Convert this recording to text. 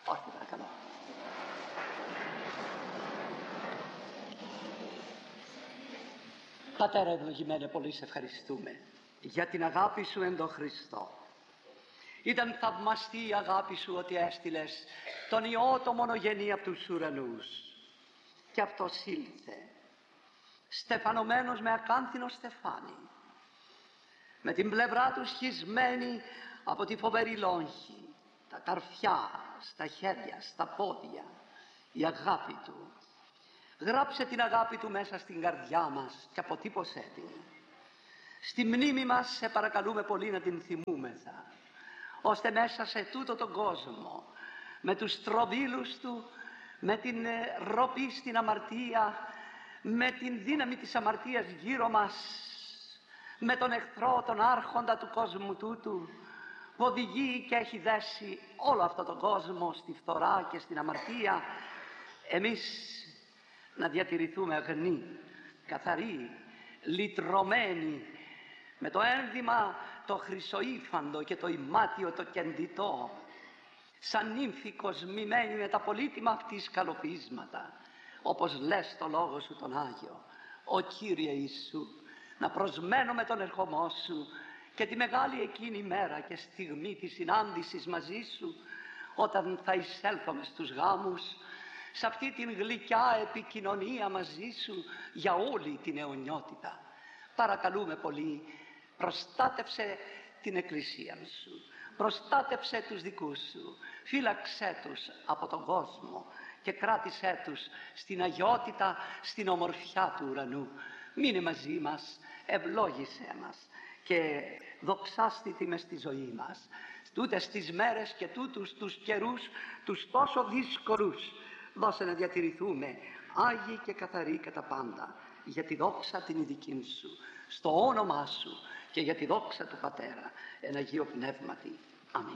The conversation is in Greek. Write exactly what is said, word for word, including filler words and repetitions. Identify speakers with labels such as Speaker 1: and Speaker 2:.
Speaker 1: Όχι, παρακαλώ. Πατέρα ευλογημένε, πολύ σε ευχαριστούμε για την αγάπη σου εν τον Χριστό. Ήταν θαυμαστή η αγάπη σου ότι έστειλες τον Υιό το μονογενή από τους ουρανούς. Και αυτός ήλθε, στεφανωμένος με ακάνθινο στεφάνι, με την πλευρά του σχισμένη από τη φοβερή λόγχη, τα καρφιά στα χέρια, στα πόδια, η αγάπη του. Γράψε την αγάπη του μέσα στην καρδιά μας και αποτύπωσέ την. Στη μνήμη μας σε παρακαλούμε πολύ να την θυμούμεθα, ώστε μέσα σε τούτο τον κόσμο, με τους τροβίλους του, με την ροπή στην αμαρτία, με την δύναμη της αμαρτίας γύρω μας, με τον εχθρό, τον άρχοντα του κόσμου τούτου, που οδηγεί και έχει δέσει όλο αυτό τον κόσμο στη φθορά και στην αμαρτία, εμείς να διατηρηθούμε αγνοί, καθαροί, λυτρωμένοι, με το ένδυμα το χρυσοήφαντο και το ημάτιο το κεντητό, σαν νύμφη κοσμημένη με τα πολύτιμα αυτής σκαλοπίσματα, όπως λες το λόγο σου τον Άγιο. Ο Κύριε Ιησού, να προσμένω με τον ερχομό σου και τη μεγάλη εκείνη μέρα και στιγμή της συνάντησης μαζί σου, όταν θα εισέλθουμε στους γάμους, σε αυτή την γλυκιά επικοινωνία μαζί σου για όλη την αιωνιότητα. Παρακαλούμε πολύ, προστάτεψε την Εκκλησία σου, προστάτεψε τους δικούς σου, φύλαξέ τους από τον κόσμο και κράτησέ τους στην αγιότητα, στην ομορφιά του ουρανού. Μείνε μαζί μας, ευλόγησέ μας και δοξάστητη μες στη ζωή μας, τούτες τις μέρες και τούτους τους καιρούς τους τόσο δύσκολους. Δώσε να διατηρηθούμε άγιοι και καθαροί κατά πάντα, για τη δόξα την ειδική σου, στο όνομά σου και για τη δόξα του Πατέρα εν Αγίο Πνεύματι.